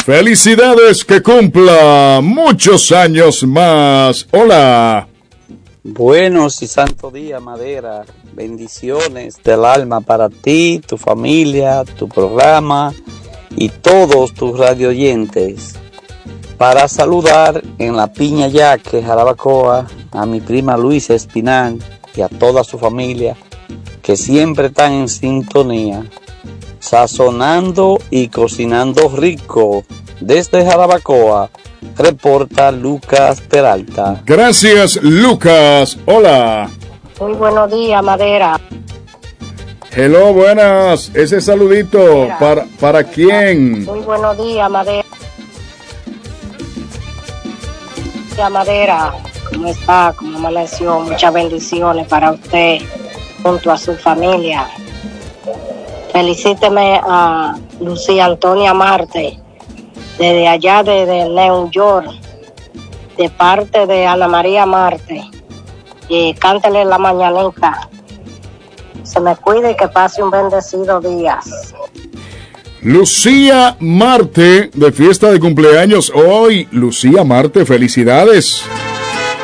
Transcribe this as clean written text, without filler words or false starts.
Felicidades, que cumpla muchos años más. Hola. Buenos y santo día, Madera. Bendiciones del alma para ti, tu familia, tu programa y todos tus radioyentes. Para saludar en la Piña Yaque, Jarabacoa, a mi prima Luisa Espinal y a toda su familia que siempre están en sintonía, sazonando y cocinando rico. Desde Jarabacoa, reporta Lucas Peralta. Gracias, Lucas. Hola. Muy buenos días, Madera. Hello, buenas. Ese saludito, ¿para quién? Muy buenos días, Madera. Madera, ¿cómo está? ¿Cómo amaneció? Muchas bendiciones para usted junto a su familia. Felicíteme a Lucía Antonia Marte, desde allá, desde New York, de parte de Ana María Marte. Y cántele la mañanita. Se me cuide y que pase un bendecido día. Lucía Marte, de fiesta de cumpleaños hoy. Lucía Marte, felicidades.